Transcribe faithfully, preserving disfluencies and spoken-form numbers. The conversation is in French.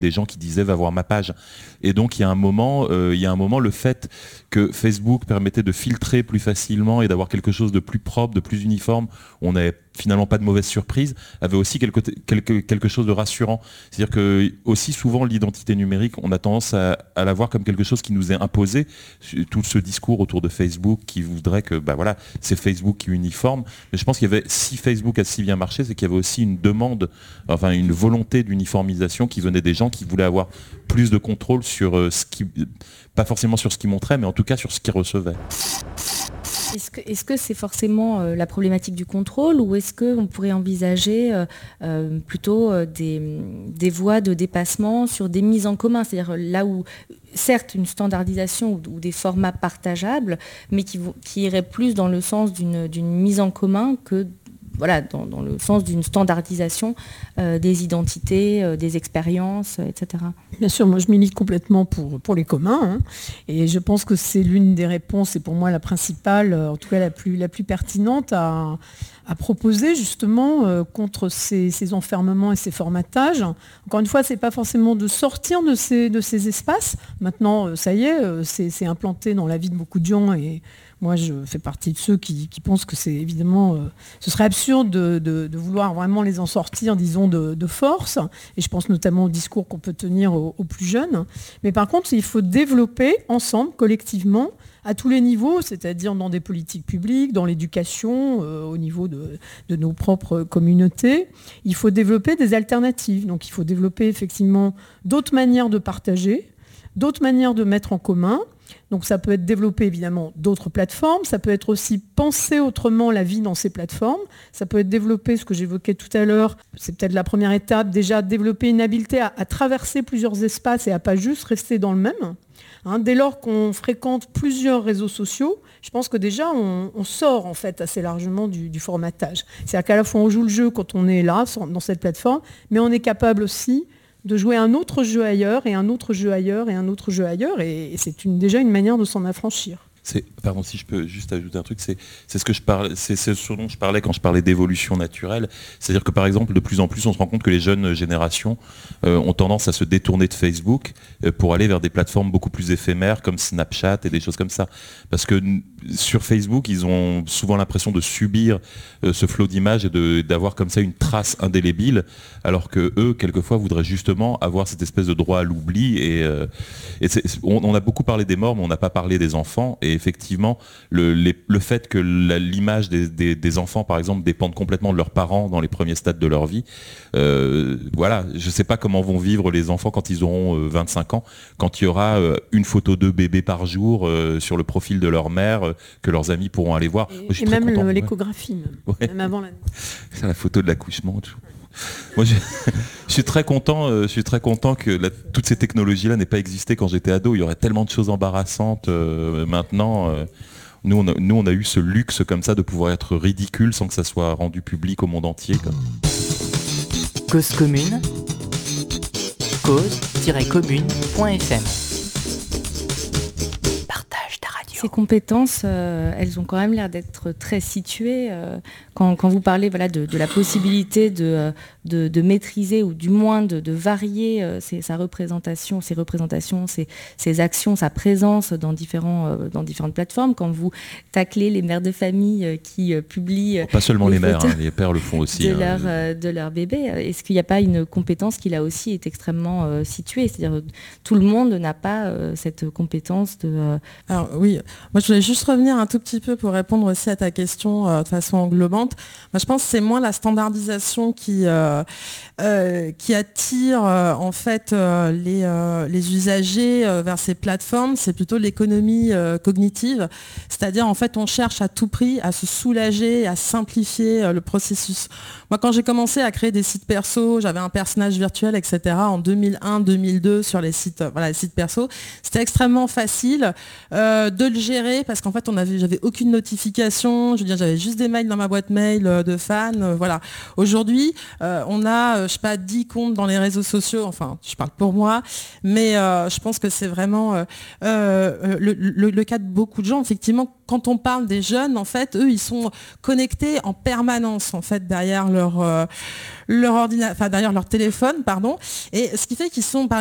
des gens qui disaient va voir ma page. Et donc il y a un moment, euh, il y a un moment, le fait que Facebook permettait de filtrer plus facilement et d'avoir quelque chose de plus propre, de plus uniforme, on n'avait finalement pas de mauvaise surprise, avait aussi quelque, quelque, quelque chose de rassurant. C'est-à-dire que aussi souvent l'identité numérique, on a tendance à, à la voir comme quelque chose qui nous est imposé, tout ce discours autour de Facebook qui voudrait que bah voilà, c'est Facebook qui uniforme. Mais je pense qu'il y avait, si Facebook a si bien marché, c'est qu'il y avait aussi une demande, enfin une volonté d'uniformisation qui venait des gens qui voulaient avoir plus de contrôle sur euh, ce qui, pas forcément sur ce qu'ils montraient, mais en tout cas sur ce qu'ils recevaient. Est-ce que, est-ce que c'est forcément euh, la problématique du contrôle ou est-ce qu'on pourrait envisager euh, euh, plutôt euh, des, des voies de dépassement sur des mises en commun, c'est-à-dire là où, certes, une standardisation ou, ou des formats partageables, mais qui, qui iraient plus dans le sens d'une, d'une mise en commun que voilà, dans, dans le sens d'une standardisation euh, des identités, euh, des expériences, euh, et cetera. Bien sûr, moi je milite complètement pour, pour les communs, hein, et je pense que c'est l'une des réponses, et pour moi la principale, en tout cas la plus, la plus pertinente à, à proposer justement euh, contre ces, ces enfermements et ces formatages. Encore une fois, ce n'est pas forcément de sortir de ces, de ces espaces. Maintenant, euh, ça y est, euh, c'est, c'est implanté dans la vie de beaucoup de gens, et moi, je fais partie de ceux qui, qui pensent que c'est évidemment, euh, ce serait absurde de, de, de vouloir vraiment les en sortir, disons, de, de force. Et je pense notamment au discours qu'on peut tenir aux, aux plus jeunes. Mais par contre, il faut développer ensemble, collectivement, à tous les niveaux, c'est-à-dire dans des politiques publiques, dans l'éducation, euh, au niveau de, de nos propres communautés. Il faut développer des alternatives. Donc, il faut développer effectivement d'autres manières de partager, d'autres manières de mettre en commun. Donc ça peut être développer évidemment d'autres plateformes, ça peut être aussi penser autrement la vie dans ces plateformes, ça peut être développer ce que j'évoquais tout à l'heure, c'est peut-être la première étape, déjà développer une habileté à, à traverser plusieurs espaces et à pas juste rester dans le même. Hein, dès lors qu'on fréquente plusieurs réseaux sociaux, je pense que déjà on, on sort en fait assez largement du, du formatage. C'est-à-dire qu'à la fois on joue le jeu quand on est là, dans cette plateforme, mais on est capable aussi de jouer un autre jeu ailleurs, et un autre jeu ailleurs, et un autre jeu ailleurs, et c'est une, déjà une manière de s'en affranchir. C'est, pardon, si je peux juste ajouter un truc, c'est, c'est ce que je parle, c'est, c'est ce dont je parlais quand je parlais d'évolution naturelle. C'est-à-dire que par exemple, de plus en plus, on se rend compte que les jeunes générations euh, ont tendance à se détourner de Facebook euh, pour aller vers des plateformes beaucoup plus éphémères comme Snapchat et des choses comme ça. Parce que n- sur Facebook, ils ont souvent l'impression de subir euh, ce flot d'images et de, d'avoir comme ça une trace indélébile, alors que eux, quelquefois, voudraient justement avoir cette espèce de droit à l'oubli. Et, euh, et c'est, on, on a beaucoup parlé des morts, mais on n'a pas parlé des enfants. Et effectivement, le, les, le fait que la, l'image des, des, des enfants, par exemple, dépende complètement de leurs parents dans les premiers stades de leur vie, euh, voilà, je ne sais pas comment vont vivre les enfants quand ils auront euh, vingt-cinq ans, quand il y aura euh, une photo de bébé par jour euh, sur le profil de leur mère, euh, que leurs amis pourront aller voir. Et, Moi, et même content, le, ouais. l'échographie, même, Ouais. même avant la... C'est la photo de l'accouchement. Tout. Moi, je, je suis très content. Euh, je suis très content que la, toutes ces technologies-là n'aient pas existé quand j'étais ado. Il y aurait tellement de choses embarrassantes euh, maintenant. Euh, nous, on a, nous, on a eu ce luxe comme ça de pouvoir être ridicule sans que ça soit rendu public au monde entier. Quoi. Cause commune, cause tiret commune point f m. Ces compétences, euh, elles ont quand même l'air d'être très situées. Euh, quand, quand vous parlez voilà, de, de la possibilité de, de, de maîtriser ou du moins de, de varier euh, ses, sa représentation, ses représentations, ses, ses actions, sa présence dans, différents, euh, dans différentes plateformes, quand vous taclez les mères de famille euh, qui euh, publient... Oh, pas seulement les, les mères, hein, les pères le font aussi. De, hein, leur, les... euh, de leur bébé. Est-ce qu'il n'y a pas une compétence qui là aussi est extrêmement euh, située ? C'est-à-dire tout le monde n'a pas euh, cette compétence de... Euh... Alors oui, moi je voulais juste revenir un tout petit peu pour répondre aussi à ta question euh, de façon englobante. Moi je pense que c'est moins la standardisation qui, euh, euh, qui attire euh, en fait euh, les, euh, les usagers euh, vers ces plateformes, c'est plutôt l'économie euh, cognitive. C'est-à-dire en fait on cherche à tout prix à se soulager, à simplifier euh, le processus. Moi quand j'ai commencé à créer des sites perso, j'avais un personnage virtuel, et cetera en deux mille un deux mille deux sur les sites, euh, voilà, les sites perso, c'était extrêmement facile euh, de le gérer parce qu'en fait, on avait, j'avais aucune notification. Je veux dire, j'avais juste des mails dans ma boîte mail euh, de fans. Euh, voilà. Aujourd'hui, euh, on a, euh, je sais pas, dix comptes dans les réseaux sociaux. Enfin, je parle pour moi, mais euh, je pense que c'est vraiment euh, euh, le, le, le cas de beaucoup de gens. Effectivement, quand on parle des jeunes, en fait, eux, ils sont connectés en permanence, en fait, derrière leur, euh, leur ordinateur, enfin, derrière leur téléphone, pardon. Et ce qui fait qu'ils sont, par